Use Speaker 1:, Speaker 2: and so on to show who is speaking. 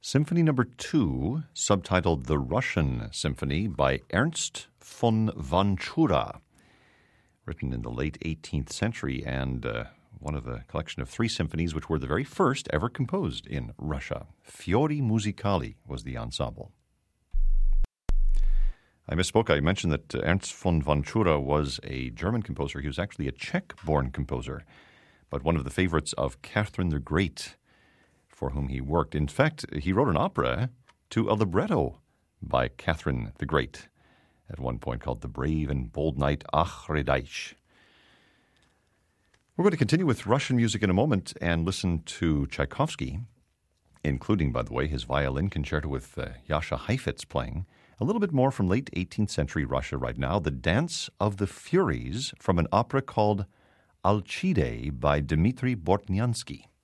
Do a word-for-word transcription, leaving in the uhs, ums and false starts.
Speaker 1: Symphony Number Two, subtitled The Russian Symphony by Ernst von Vanchura, written in the late eighteenth century, and uh, one of the collection of three symphonies which were the very first ever composed in Russia. Fiori Musicali was the ensemble. I misspoke. I mentioned that uh, Ernst von Vanchura was a German composer. He was actually a Czech-born composer, but one of the favorites of Catherine the Great, for whom he worked. In fact, he wrote an opera to a libretto by Catherine the Great at one point called The Brave and Bold Knight Achredaich. We're going to continue with Russian music in a moment and listen to Tchaikovsky, including, by the way, his violin concerto with uh, Jascha Heifetz playing. A little bit more from late eighteenth century Russia right now, The Dance of the Furies from an opera called Alcide by Dmitri Bortniansky.